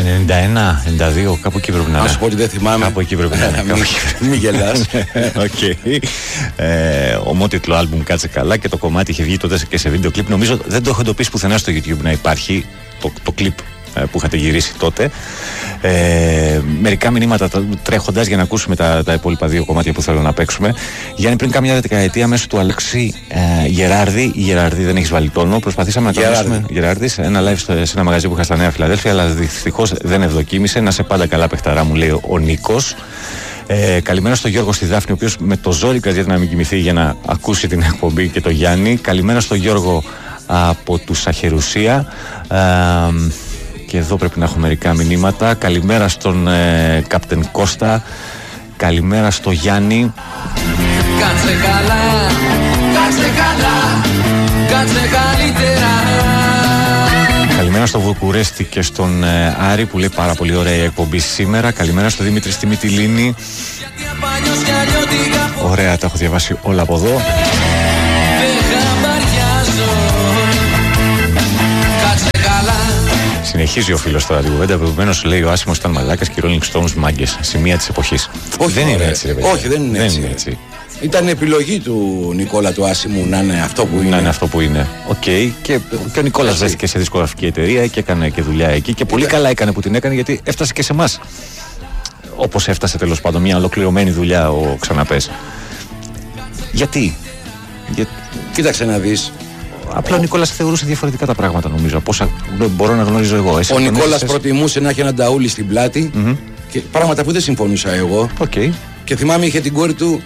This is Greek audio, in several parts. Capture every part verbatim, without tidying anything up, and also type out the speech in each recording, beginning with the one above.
ενενήντα ένα ενενήντα δύο, κάπου εκεί πρέπει να είναι. Να σου πω ότι δεν θυμάμαι. Κάπου εκεί πρέπει να είναι. Μην γελάς. Okay. ε, ομότιτλο άλμπουμ Κάτσε Καλά, και το κομμάτι είχε βγει τότε και σε βίντεο κλιπ. Νομίζω δεν το έχω εντοπίσει πουθενά στο YouTube να υπάρχει το, το κλιπ που είχατε γυρίσει τότε. Ε, μερικά μηνύματα τρέχοντας για να ακούσουμε τα, τα υπόλοιπα δύο κομμάτια που θέλω να παίξουμε. Γιάννη, πριν κάμια δεκαετία μέσω του Αλέξη ε, Γεράρδη, η Γεράρδη δεν έχει βάλει τόνο, προσπαθήσαμε να κάνουμε Γεράρδη σε ένα live σε ένα μαγαζί που είχα στα Νέα Φιλαδέλφια, αλλά δυστυχώς δεν ευδοκίμησε. Να σε πάντα καλά, παιχταρά μου, λέει ο Νίκος. Ε, καλημέρα στο Γιώργο στη Δάφνη, ο οποίος με το ζόρι κρατιέται να μην κοιμηθεί για να ακούσει την εκπομπή, και το Γιάννη. Καλημέρα στο Γιώργο από του Σαχερουσία. Ε, Και εδώ πρέπει να έχω μερικά μηνύματα. Καλημέρα στον ε, Κάπτεν Κώστα. Καλημέρα στο Γιάννη. Κάτσε καλά, κάτσε καλά, κάτσε καλύτερα. Καλημέρα στο Βουκουρέστι και στον ε, Άρη που λέει πάρα πολύ ωραία η εκπομπή σήμερα. Καλημέρα στο Δημήτρη στη Μυτιλίνη. Ωραία, τα έχω διαβάσει όλα από εδώ. Συνεχίζει ο φίλος τώρα την κουβέντα. Επομένως, λέει, ο άσημος ήταν μαλάκας και οι Rolling Stones μάγκες. Σημεία της εποχής. Όχι, δεν ωραία. είναι έτσι, ρε παιδιά. Όχι, δεν είναι δεν έτσι. Είναι έτσι. Ήταν επιλογή του Νικόλα του Άσημου να είναι αυτό που είναι. Να είναι αυτό που είναι. Οκ. Okay. Και, και ο Νικόλας βρέθηκε σε δισκογραφική εταιρεία και έκανε και δουλειά εκεί. Και πολύ καλά έκανε που την έκανε, γιατί έφτασε και σε εμάς. Όπως έφτασε τέλος πάντων, μια ολοκληρωμένη δουλειά ο Ξαναπες. Γιατί. Για... Κοίταξε να δεις. Απλά ο Νικόλας θεωρούσε διαφορετικά τα πράγματα, νομίζω, από όσα μπορώ να γνωρίζω εγώ. Εσύ ο Νικόλας εσύ... προτιμούσε να έχει ένα νταούλι στην πλάτη, mm-hmm. και πράγματα που δεν συμφωνούσα εγώ. Okay. Και θυμάμαι είχε την κόρη του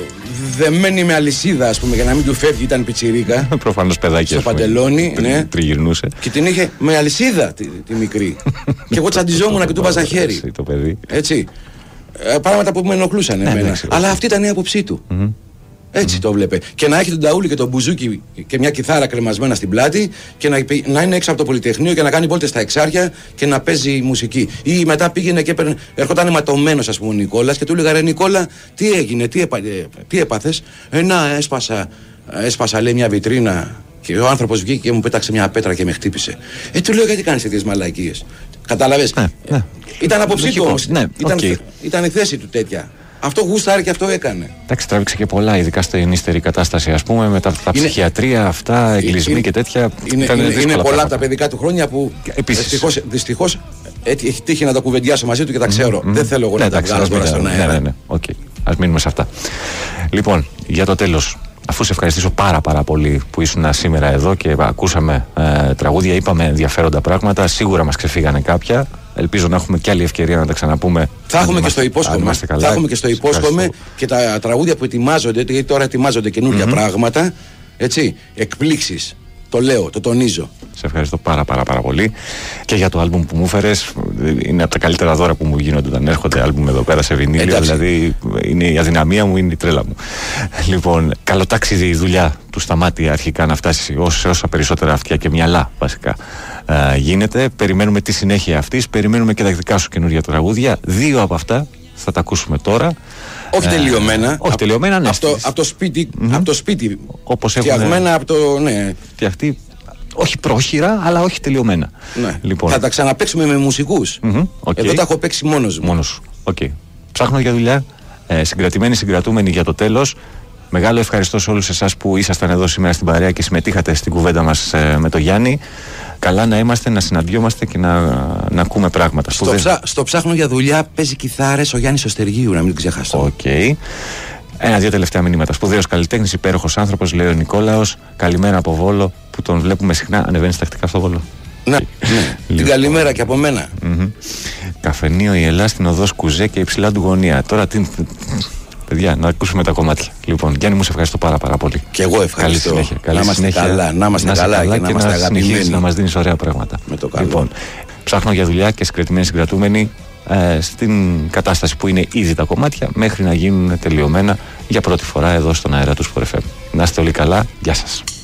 δεμένη με αλυσίδα, ας πούμε, για να μην του φεύγει, ήταν πιτσιρίκα. Προφανώς παιδάκι. Στο παντελόνι, ναι. Τριγυρνούσε. Και την είχε με αλυσίδα τη, τη μικρή. Και εγώ τσαντιζόμουν και του βάζα χέρι. Το παιδί. Έτσι. Ε, πράγματα που με ενοχλούσαν ναι, εμένα. Ναι, αλλά αυτή ήταν η άποψή του. Mm-hmm. Έτσι mm-hmm. το βλέπε. Και να έχει τον ταούλι και τον μπουζούκι και μια κιθάρα κρεμασμένα στην πλάτη και να, να είναι έξω από το Πολυτεχνείο και να κάνει βόλτες στα Εξάρχεια και να παίζει μουσική. Ή μετά πήγαινε και έπαιρνε, ερχόταν ματωμένος, ας πούμε, ο Νικόλας και του έλεγα, ρε Νικόλα, τι έγινε, τι, έπα, τι έπαθες. Ε, να, έσπασα, έσπασα, λέει, μια βιτρίνα. Και ο άνθρωπος βγήκε και μου πέταξε μια πέτρα και με χτύπησε. Ε, του λέω, γιατί κάνεις τέτοιες μαλακίες. Κατάλαβες. Ναι, ναι. Ήταν άποψή του όμως. Ναι, ήταν, okay. ήταν η θέση του τέτοια. Αυτό γούσταρε και αυτό έκανε. Εντάξει, τράβηξε και πολλά, ειδικά στην ύστερη κατάσταση, ας πούμε, με τα, τα είναι, ψυχιατρία, αυτά, εγκλισμοί και τέτοια. Είναι, είναι, είναι πολλά από τα παιδικά του χρόνια που δυστυχώς, δυστυχώς έχει τύχει να τα κουβεντιάσω μαζί του και τα ξέρω. Mm-hmm. Δεν θέλω εγώ ναι, να εντάξει, τα βγάλω τώρα στον αέρα. Ναι, ναι, ναι. Okay. Ας μείνουμε σε αυτά. Λοιπόν, για το τέλος, αφού σε ευχαριστήσω πάρα πάρα πολύ που ήσουν σήμερα εδώ και ακούσαμε ε, τραγούδια, είπαμε ενδιαφέροντα πράγματα, σίγουρα μας ξεφύγανε κάποια. Ελπίζω να έχουμε και άλλη ευκαιρία να τα ξαναπούμε. Θα έχουμε και στο υπόσχομαι. Θα έχουμε και στο υπόσχομαι και τα τραγούδια που ετοιμάζονται, γιατί τώρα ετοιμάζονται καινούργια mm-hmm. πράγματα. Έτσι, εκπλήξεις. Το λέω, το τονίζω. Σε ευχαριστώ πάρα πάρα πάρα πολύ και για το άλμπουμ που μου έφερες. Είναι από τα καλύτερα δώρα που μου γίνονται όταν έρχονται άλμπουμ εδώ πέρα σε βινίλιο. Δηλαδή είναι η αδυναμία μου, είναι η τρέλα μου. Λοιπόν, καλό ταξίδι η δουλειά του Σταμάτη αρχικά να φτάσει σε όσα περισσότερα αυτιά και μυαλά βασικά ε, γίνεται. Περιμένουμε τη συνέχεια αυτής, περιμένουμε και τα δικά σου καινούργια τραγούδια. Δύο από αυτά θα τα ακούσουμε τώρα. Όχι τελειωμένα. Ε, όχι τελειωμένα, ναι. Από το, από το σπίτι, mm-hmm. από το σπίτι όπως φτιαγμένα από το, ναι. Φτιαχτεί, όχι πρόχειρα, αλλά όχι τελειωμένα. Ναι. Λοιπόν. Θα τα ξαναπαίξουμε με μουσικούς. Mm-hmm. Okay. Εδώ τα έχω παίξει μόνος μου. Μόνος σου. Okay. Ψάχνω για δουλειά. Ε, συγκρατημένοι, συγκρατούμενοι για το τέλος. Μεγάλο ευχαριστώ σε όλους εσάς που ήσασταν εδώ σήμερα στην παρέα και συμμετείχατε στην κουβέντα μας ε, με τον Γιάννη. Καλά να είμαστε, να συναντιόμαστε και να, να ακούμε πράγματα. Στο, ψά, στο ψάχνω για δουλειά παίζει κιθάρες ο Γιάννης Οστεργίου, να μην ξεχάσω. Οκ. Okay. Ένα-δύο τελευταία μηνύματα. Σπουδαίος καλλιτέχνης, υπέροχος άνθρωπος, λέει ο Νικόλαος. Καλημέρα από Βόλο, που τον βλέπουμε συχνά. Ανεβαίνει τακτικά στο Βόλο. Ναι, ναι. Την καλημέρα και από μένα. Mm-hmm. Καφενείο η Ελλάδα στην οδός Κουζέ και υψηλά του γωνία. Τώρα τι. Παιδιά, να ακούσουμε τα κομμάτια. Λοιπόν, Γιάννη μου, σε ευχαριστώ πάρα, πάρα πολύ. Και εγώ ευχαριστώ. Καλή συνέχεια. Καλή να είμαστε συνέχεια. καλά, να είμαστε να καλά, καλά και να είμαστε αγαπημένοι. Να μας δίνεις ωραία πράγματα. Με το καλό. Λοιπόν, ψάχνω για δουλειά και συγκρατημένοι συγκρατούμενοι ε, στην κατάσταση που είναι ήδη τα κομμάτια μέχρι να γίνουν τελειωμένα για πρώτη φορά εδώ στον αέρα του Sport εφ εμ. Να είστε όλοι καλά. Γεια σας.